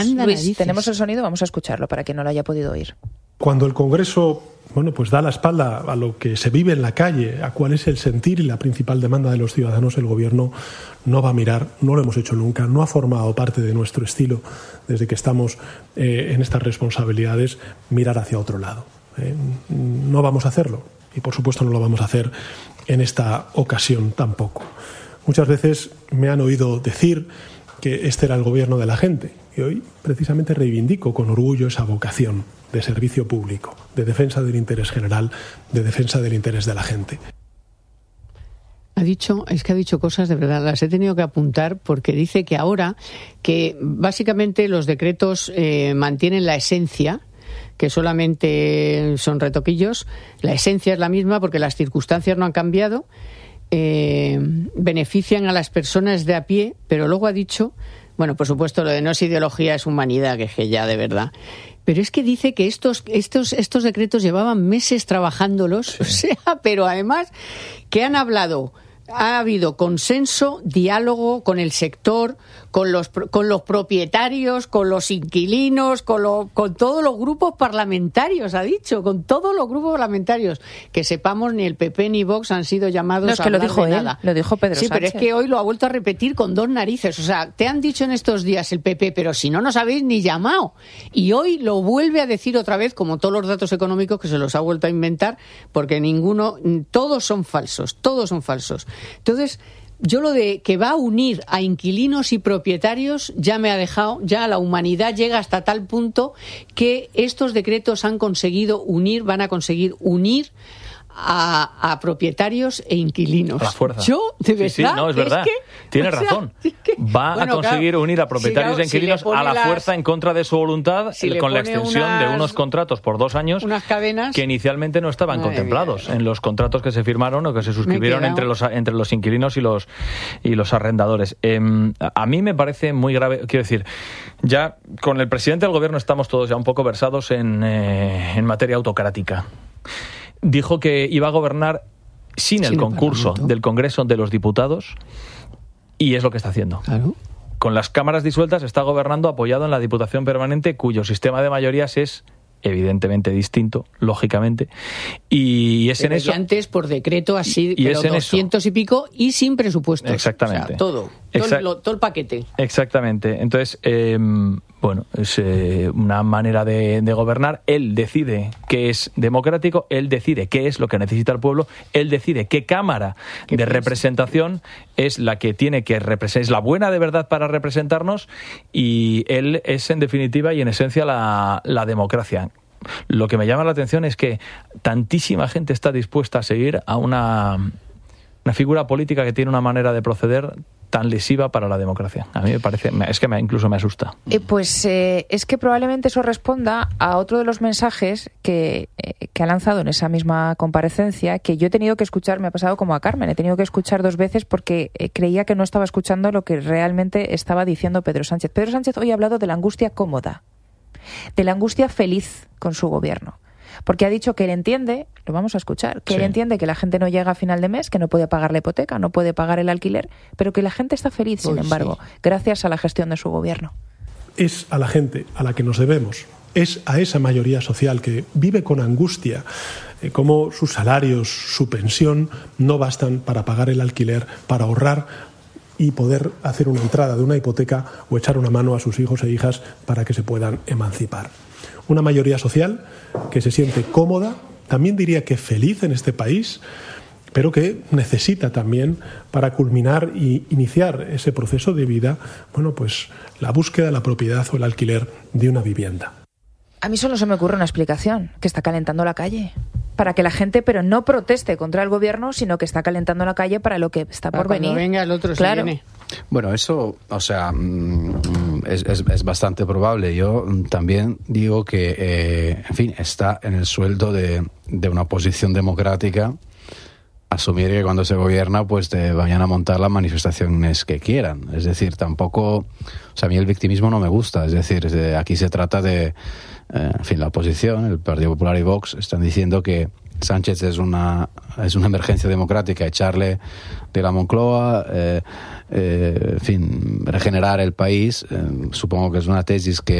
Luis, tenemos el sonido, vamos a escucharlo para quien no lo haya podido oír. Cuando el Congreso pues da la espalda a lo que se vive en la calle, a cuál es el sentir y la principal demanda de los ciudadanos, el Gobierno no va a mirar, no lo hemos hecho nunca, no ha formado parte de nuestro estilo desde que estamos en estas responsabilidades, mirar hacia otro lado. No vamos a hacerlo y, por supuesto, no lo vamos a hacer en esta ocasión tampoco. Muchas veces me han oído decir que este era el gobierno de la gente y hoy precisamente reivindico con orgullo esa vocación de servicio público, de defensa del interés general, de defensa del interés de la gente. Ha dicho cosas de verdad, las he tenido que apuntar porque dice que ahora que básicamente los decretos mantienen la esencia, que solamente son retoquillos, la esencia es la misma porque las circunstancias no han cambiado, benefician a las personas de a pie, pero luego ha dicho, bueno, por supuesto lo de no es ideología, es humanidad, que es que ya de verdad. Pero es que dice que estos decretos llevaban meses trabajándolos, sí. O sea, pero además que ha habido consenso, diálogo con el sector, con los propietarios, con los inquilinos, con todos los grupos parlamentarios, ha dicho, con todos los grupos parlamentarios. Que sepamos, ni el PP ni Vox han sido llamados a hablar de nada. Lo dijo Pedro Sánchez. Sí, pero es que hoy lo ha vuelto a repetir con dos narices. O sea, te han dicho en estos días el PP, pero si no nos habéis ni llamado. Y hoy lo vuelve a decir otra vez, como todos los datos económicos que se los ha vuelto a inventar, porque todos son falsos. Entonces, yo lo de que va a unir a inquilinos y propietarios ya me ha dejado, ya la humanidad llega hasta tal punto que estos decretos van a conseguir unir a propietarios e inquilinos. A la fuerza. Yo, de verdad. Sí, no, es verdad. Tiene razón. Va a conseguir unir a propietarios e inquilinos a la fuerza en contra de su voluntad, con la extensión de unos contratos por 2 años, unas cadenas que inicialmente no estaban contemplados en los contratos que se firmaron o que se suscribieron entre los inquilinos y los arrendadores. A mí me parece muy grave, quiero decir, ya con el presidente del gobierno estamos todos ya un poco versados en materia autocrática. Dijo que iba a gobernar sin el concurso del Congreso de los Diputados y es lo que está haciendo. Claro. Con las cámaras disueltas está gobernando apoyado en la Diputación Permanente, cuyo sistema de mayorías es evidentemente distinto, lógicamente, y es pero en eso. Antes por decreto así, y pero 200 y pico y sin presupuestos. Exactamente. O sea, todo el paquete. Exactamente. Entonces, es una manera de gobernar. Él decide qué es democrático, él decide qué es lo que necesita el pueblo, él decide qué cámara de representación es la que tiene que representar, es la buena de verdad para representarnos, y él es en definitiva y en esencia la democracia. Lo que me llama la atención es que tantísima gente está dispuesta a seguir a una figura política que tiene una manera de proceder tan lesiva para la democracia. A mí me parece, incluso me asusta. Es que probablemente eso responda a otro de los mensajes que ha lanzado en esa misma comparecencia, que yo he tenido que escuchar, me ha pasado como a Carmen, he tenido que escuchar 2 veces porque creía que no estaba escuchando lo que realmente estaba diciendo Pedro Sánchez. Pedro Sánchez hoy ha hablado de la angustia cómoda, de la angustia feliz con su gobierno. Porque ha dicho que él entiende, lo vamos a escuchar, que él entiende que la gente no llega a final de mes, que no puede pagar la hipoteca, no puede pagar el alquiler, pero que la gente está feliz, sin embargo, gracias a la gestión de su gobierno. Es a la gente a la que nos debemos, es a esa mayoría social que vive con angustia, cómo sus salarios, su pensión no bastan para pagar el alquiler, para ahorrar y poder hacer una entrada de una hipoteca o echar una mano a sus hijos e hijas para que se puedan emancipar. Una mayoría social que se siente cómoda, también diría que feliz en este país, pero que necesita también, para culminar y iniciar ese proceso de vida, la búsqueda de la propiedad o el alquiler de una vivienda. A mí solo se me ocurre una explicación, que está calentando la calle. Para que la gente, pero no proteste contra el gobierno, sino que está calentando la calle para lo que está por venir. Cuando venga el otro, claro. Viene. Bueno, eso, es bastante probable. Yo también digo que, está en el sueldo de una oposición democrática asumir que cuando se gobierna, pues te vayan a montar las manifestaciones que quieran. Es decir, tampoco, a mí el victimismo no me gusta. Es decir, aquí se trata de, la oposición, el Partido Popular y Vox, están diciendo que Sánchez es una emergencia democrática, echarle de la Moncloa, en fin, regenerar el país, supongo que es una tesis que